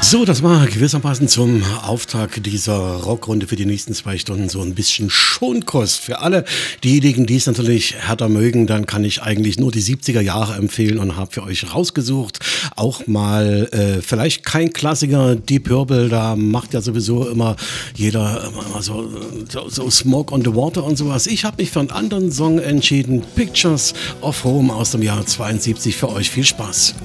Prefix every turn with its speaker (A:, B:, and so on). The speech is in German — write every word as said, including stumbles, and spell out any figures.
A: So, das war gewissermaßen zum Auftakt dieser Rockrunde für die nächsten zwei Stunden so ein bisschen Schonkost. Für alle diejenigen, die es natürlich härter mögen, dann kann ich eigentlich nur die siebziger Jahre empfehlen und habe für euch rausgesucht. Auch mal äh, vielleicht kein Klassiker, Deep Purple, da macht ja sowieso immer jeder immer so, so, so Smoke on the Water und sowas. Ich habe mich für einen anderen Song entschieden, Pictures of Home aus dem Jahr zweiundsiebzig. Für euch viel Spaß.